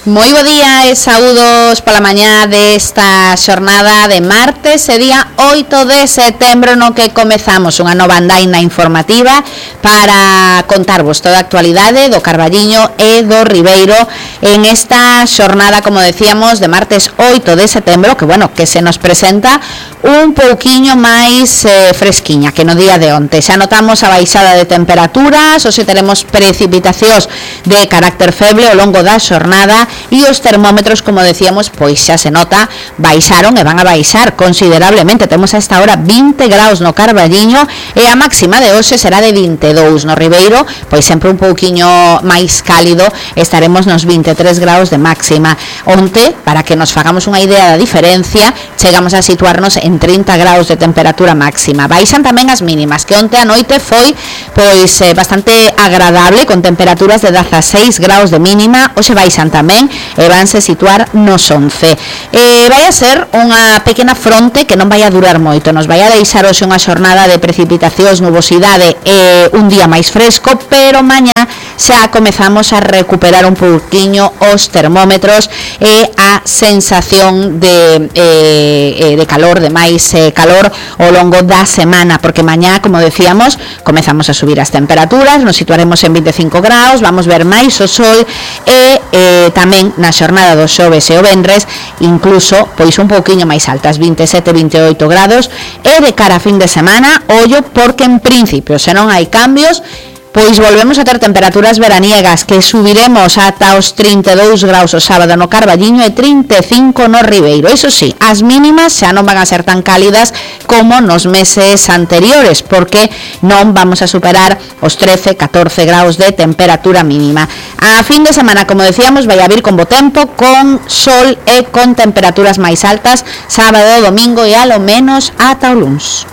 Moi bo día e saúdos pola mañá desta xornada de martes e día 8 de setembro no que comezamos unha nova andaina informativa para contarvos toda a actualidade do Carballiño e do Ribeiro en esta xornada, como decíamos, de martes 8 de setembro, que bueno, que se nos presenta un pouquiño máis fresquiña que no día de onte. Xa notamos a baixada de temperaturas, hoxe teremos precipitacións de carácter feble ao longo da xornada e os termómetros, como decíamos, pois xa se nota, baixaron e van a baixar considerablemente. Temos a esta hora 20 graus no Carballiño e a máxima de hoxe será de 22 no Ribeiro, pois sempre un pouquiño máis cálido, estaremos nos 23 graus de máxima. Onte, para que nos fagamos unha idea da diferencia, chegamos a situarnos en 30 graus de temperatura máxima. Baixan tamén as mínimas, que onte a noite foi pois bastante agradable, con temperaturas de 16 graus de mínima. Hoxe baixan tamén e vanse situar nos 11. Vai a ser unha pequena fronte que non vai a durar moito, nos vai a deixar hoxe unha xornada de precipitacións, nubosidade e un día máis fresco, pero mañá xa comezamos a recuperar un pouquiño os termómetros e a sensación de calor, de máis calor ao longo da semana, porque mañá, como decíamos, comezamos a subir as temperaturas, nos situaremos en 25 graus, vamos ver máis o sol e tamén na xornada do xoves e o venres incluso pois un pouquiño máis altas, 27-28 grados, e de cara a fin de semana, ollo, porque en principio, se non hai cambios, pois volvemos a ter temperaturas veraniegas que subiremos ata os 32 graus o sábado no Carballiño e 35 no Ribeiro. Iso sí, as mínimas xa non van a ser tan cálidas como nos meses anteriores, porque non vamos a superar os 13-14 graus de temperatura mínima. A fin de semana, como decíamos, vai a vir con bo tempo, con sol e con temperaturas máis altas sábado, domingo e alo menos ata o luns.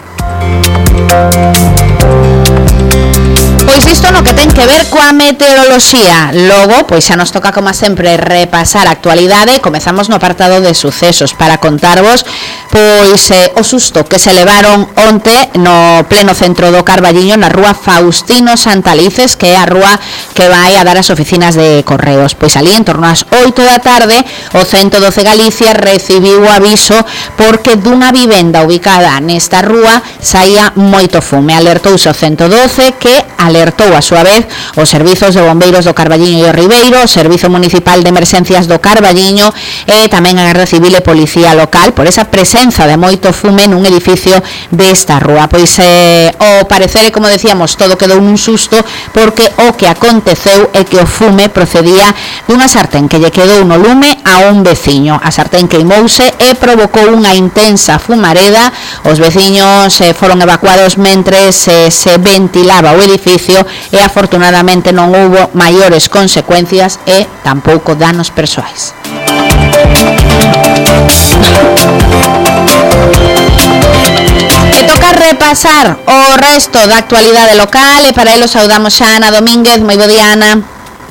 Pois isto no que ten que ver coa meteoroloxía. Logo, pois xa nos toca, como sempre, repasar a actualidade. Comezamos no apartado de sucesos para contarvos pois o susto que se levaron onte no pleno centro do Carballiño, na rúa Faustino Santalices, que é a rúa que vai a dar as oficinas de correos. Pois ali, en torno ás 8 da tarde, o 112 Galicia recibiu o aviso porque dunha vivenda ubicada nesta rúa saía moito fume. Alertouse o 112, que alertou a súa vez os servizos de bombeiros do Carballiño e o Ribeiro, o Servizo Municipal de Emerxencias do Carballiño e tamén a Garda Civil e Policía Local por esa presenza de moito fume nun edificio desta rúa. Pois o parecer, como decíamos, todo quedou nun susto porque o que aconteceu é que o fume procedía dunha sartén que lle quedou no lume a un veciño. A sartén queimouse e provocou unha intensa fumareda. Os veciños foron evacuados mentres se ventilaba o edificio e afortunadamente non houbo maiores consecuencias e tampouco danos persoais. E toca repasar o resto da actualidade local e para elo saudamos a Ana Domínguez. Moi bo día, Ana.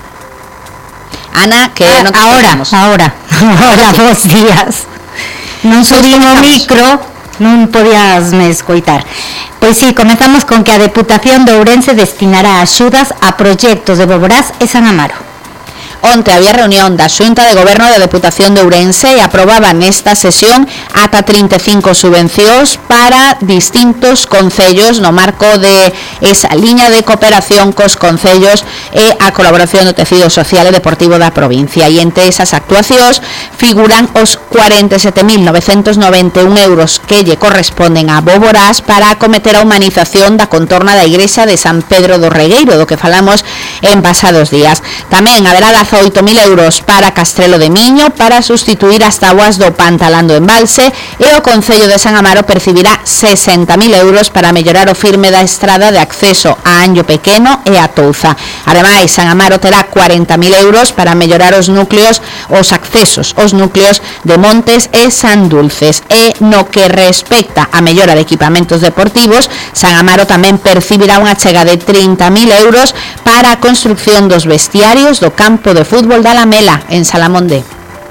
Ana, que non te escuchamos. Ahora, bons días. Non subín o micro, non podías me escoitar. Pois sí, comezamos con que a Deputación de Ourense destinará axudas a proxectos de Boborás e San Amaro. Onte había reunión da Xunta de Goberno da Deputación de Ourense e aprobaba nesta sesión ata 35 subvencións para distintos concellos no marco de esa liña de cooperación cos concellos e a colaboración do tecido social e deportivo da provincia. E entre esas actuacións figuran os 47.991 euros que lle corresponden a Boborás para acometer a humanización da contorna da igrexa de San Pedro do Regueiro, do que falamos en pasados días. Tamén haberá 18.000 euros para Castrelo de Miño para sustituir as táboas do Pantalán do Embalse e o Concello de San Amaro percibirá 60.000 euros para mellorar o firme da estrada de acceso a Anllo Pequeno e a Touza. Ademais, San Amaro terá 40.000 euros para mellorar os núcleos, os accesos, os núcleos de Montes e San Dulces. E no que respecta a mellora de equipamentos deportivos, San Amaro tamén percibirá unha chega de 30.000 euros para a construcción dos vestiarios do campo de fútbol da Lamela en Salamonde.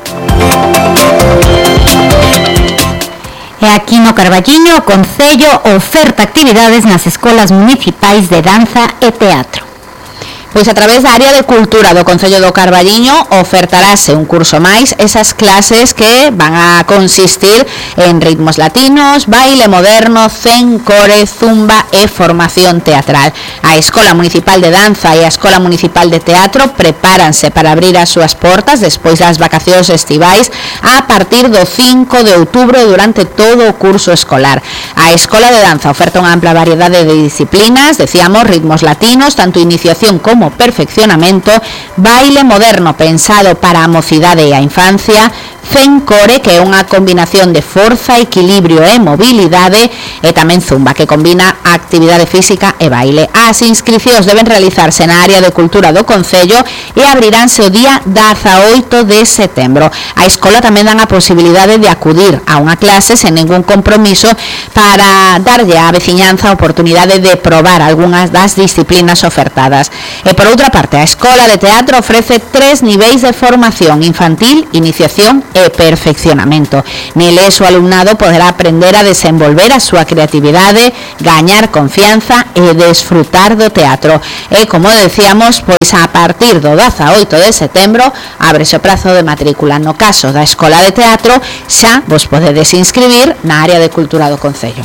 E aquí no Carballiño, o Concello oferta actividades nas escolas municipais de danza e teatro. Pois a través da área de cultura do Concello do Carballiño ofertarase un curso máis, esas clases que van a consistir en ritmos latinos, baile moderno, zen, core, zumba e formación teatral. A Escola Municipal de Danza e a Escola Municipal de Teatro prepáranse para abrir as súas portas despois das vacacións estivais a partir do 5 de outubro durante todo o curso escolar. A Escola de Danza oferta unha ampla variedade de disciplinas, decíamos, ritmos latinos, tanto iniciación como perfeccionamento, baile moderno pensado para a mocidade e a infancia, zen core, que é unha combinación de forza, equilibrio e mobilidade, e tamén zumba, que combina actividade física e baile. As inscricións deben realizarse na área de cultura do Concello e abriránse o día 18 de setembro. A escola tamén dan a posibilidade de acudir a unha clase sen ningún compromiso para darlle á veciñanza a oportunidade de probar algunhas das disciplinas ofertadas. E por outra parte, a Escola de Teatro ofrece 3 niveis de formación: infantil, iniciación e perfeccionamento. Neles o alumnado poderá aprender a desenvolver a súa creatividade, gañar confianza e desfrutar do teatro. E, como decíamos, pois a partir do 18 de setembro ábrese o prazo de matrícula. No caso da Escola de Teatro, xa vos podedes inscribir na área de cultura do Concello.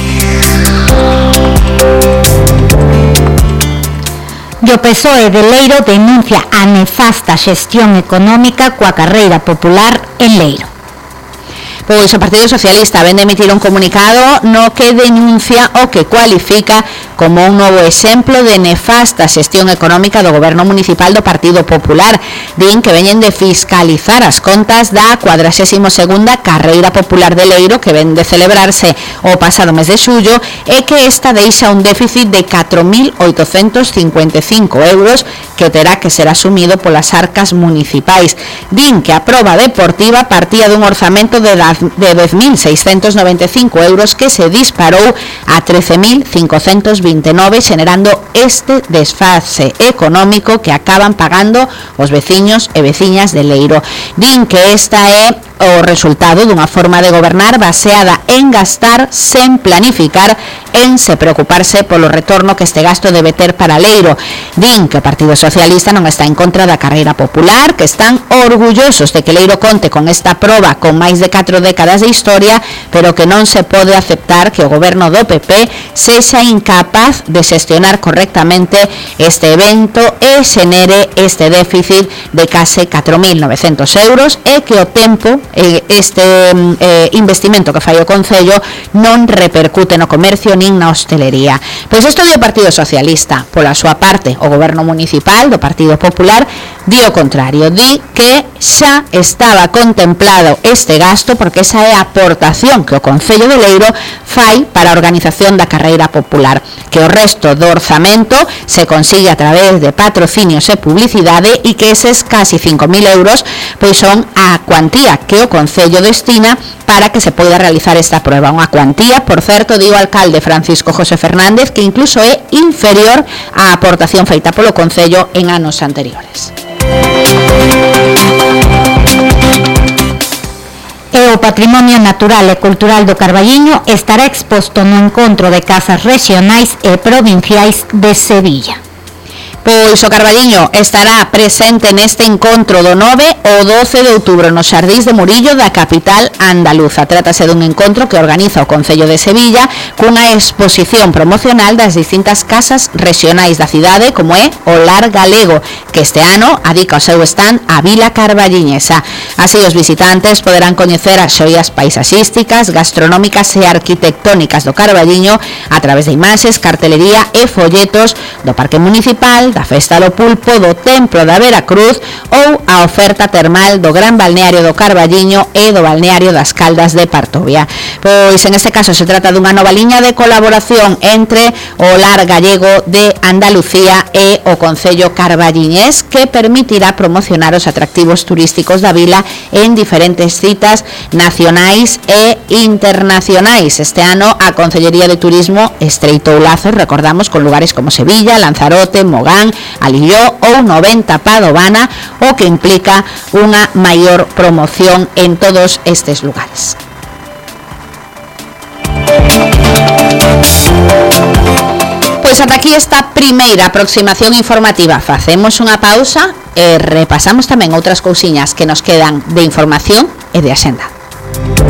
E o PSOE de Leiro denuncia a nefasta xestión económica coa carreira popular en Leiro. Pois o Partido Socialista vén de emitir un comunicado no que denuncia o que cualifica como un novo exemplo de nefasta xestión económica do Goberno Municipal do Partido Popular. Din que veñen de fiscalizar as contas da 42ª Carreira Popular de Leiro, que ven de celebrarse o pasado mes de xullo, e que esta deixa un déficit de 4.855 euros que terá que ser asumido polas arcas municipais. Din que a proba deportiva partía dun orzamento de 10.695 euros que se disparou a 13.529, generando este desfase económico que acaban pagando os veciños e veciñas de Leiro. Din que esta é o resultado dunha forma de gobernar baseada en gastar sen planificar, en se preocuparse polo retorno que este gasto debe ter para Leiro. Din que o Partido Socialista non está en contra da carreira popular, que están orgullosos de que Leiro conte con esta proba con máis de 4 décadas de historia, pero que non se pode aceptar que o goberno do PP sexa incapaz de xestionar correctamente este evento e xenere este déficit de case 4.900 euros e que o tempo este investimento que fai o Concello non repercute no comercio nin na hostelería. Pois isto di o Partido Socialista. Pola súa parte, o Goberno Municipal do Partido Popular di o contrario, di que xa estaba contemplado este gasto porque esa é a aportación que o Concello de Leiro fai para a organización da carreira popular, que o resto do orzamento se consigue a través de patrocinios e publicidade e que eses casi 5.000 euros pois son a cuantía que o Concello destina para que se poida realizar esta prueba. Unha cuantía, por certo, di o alcalde Francisco José Fernández, que incluso é inferior á aportación feita polo Concello en anos anteriores. E o patrimonio natural e cultural do Carballiño estará exposto no encontro de casas regionais e provinciais de Sevilla. Pois o Carballiño estará presente neste encontro do 9 ao 12 de outubro nos Xardís de Murillo da capital andaluza. Trátase dun encontro que organiza o Concello de Sevilla cunha exposición promocional das distintas casas regionais da cidade, como é o Lar Galego, que este ano adica o seu stand á Vila Carballiñesa. Así os visitantes poderán coñecer as xoias paisaxísticas, gastronómicas e arquitectónicas do Carballiño a través de imaxes, cartelería e folletos do Parque Municipal, da Festa do Pulpo, do Templo da Veracruz ou a oferta termal do Gran Balneario do Carballiño e do Balneario das Caldas de Partovia. Pois en este caso se trata dunha nova liña de colaboración entre o Lar Gallego de Andalucía e o Concello carballiñés, que permitirá promocionar os atractivos turísticos da vila en diferentes citas nacionais e internacionais. Este ano a Concellería de Turismo estreitou lazos, recordamos, con lugares como Sevilla, Lanzarote, Mogán, Alilló ou 90 Padovana, o que implica unha maior promoción en todos estes lugares. Pois Pois ata aquí esta primeira aproximación informativa. Facemos unha pausa e repasamos tamén outras cousiñas que nos quedan de información e de axenda.